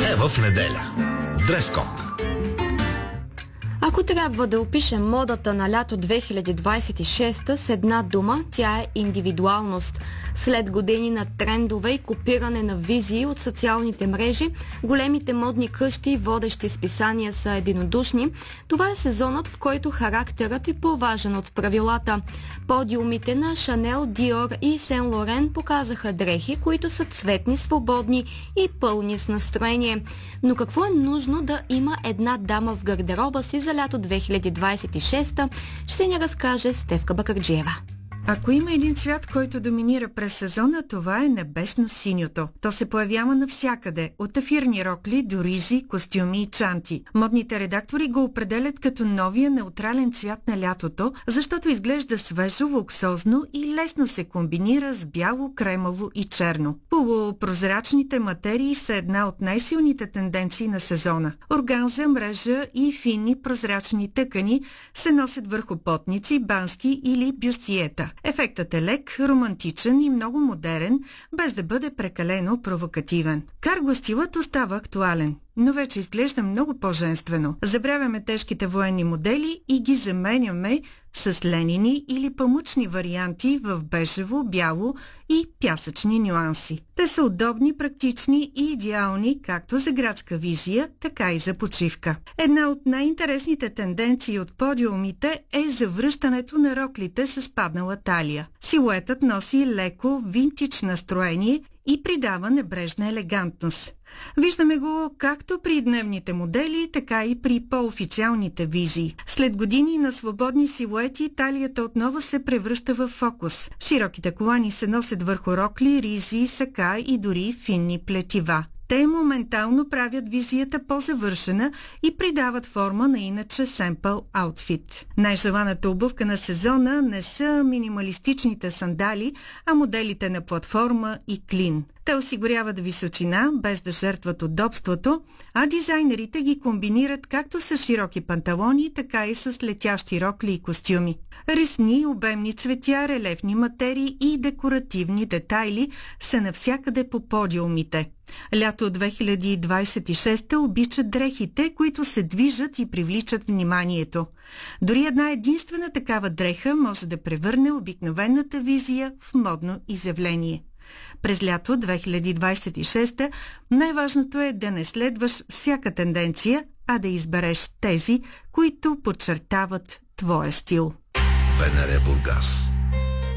Не в неделя. Дрескод. Ако трябва да опишем модата на лято 2026 с една дума, тя е индивидуалност. След години на трендове и копиране на визии от социалните мрежи, големите модни къщи и водещи списания са единодушни. Това е сезонът, в който характерът е по-важен от правилата. Подиумите на Шанел, Диор и Сен Лорен показаха дрехи, които са цветни, свободни и пълни с настроение. Но какво е нужно да има една дама в гардероба си за лято 2026, ще ни разкаже Стефка Бакърджиева. Ако има един цвят, който доминира през сезона, това е небесно-синьото. То се появява навсякъде, от ефирни рокли до ризи, костюми и чанти. Модните редактори го определят като новия неутрален цвят на лятото, защото изглежда свежо, луксозно и лесно се комбинира с бяло, кремово и черно. Полупрозрачните материи са една от най-силните тенденции на сезона. Органза, мрежа и финни прозрачни тъкани се носят върху потници, бански или бюстиета. Ефектът е лек, романтичен и много модерен, без да бъде прекалено провокативен. Карго стилът остава актуален, но вече изглежда много по-женствено. Забравяме тежките военни модели и ги заменяме с ленини или памучни варианти в бежево, бяло и пясъчни нюанси. Те са удобни, практични и идеални както за градска визия, така и за почивка. Една от най-интересните тенденции от подиумите е завръщането на роклите с паднала талия. Силуетът носи леко винтидж настроение и придава небрежна елегантност. Виждаме го както при дневните модели, така и при по-официалните визии. След години на свободни силуети, талията отново се превръща в фокус. Широките колани се носят върху рокли, ризи, сака и дори финни плетива. Те моментално правят визията по-завършена и придават форма на иначе семпъл аутфит. Най-желаната обувка на сезона не са минималистичните сандали, а моделите на платформа и клин. Те осигуряват височина, без да жертват удобството, а дизайнерите ги комбинират както с широки панталони, така и с летящи рокли и костюми. Ресни, обемни цветя, релефни материи и декоративни детайли са навсякъде по подиумите. Лято 2026 обичат дрехите, които се движат и привличат вниманието. Дори една единствена такава дреха може да превърне обикновената визия в модно изявление. През лято 2026 най-важното е да не следваш всяка тенденция, а да избереш тези, които подчертават твоя стил. БНР Бургас.